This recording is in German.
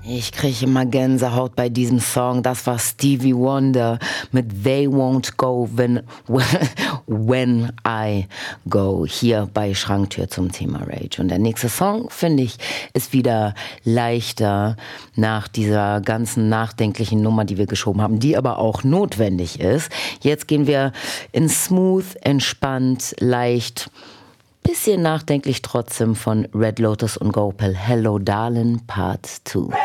Ich kriege immer Gänsehaut bei diesem Song. Das war Stevie Wonder mit They Won't Go When I Go. Hier bei Schranktür zum Thema Rage. Und der nächste Song, finde ich, ist wieder leichter nach dieser ganzen nachdenklichen Nummer, die wir geschoben haben, die aber auch notwendig ist. Jetzt gehen wir in smooth, entspannt, leicht, bisschen nachdenklich trotzdem von Red Lotus und Gopal. Hello Darling Part 2.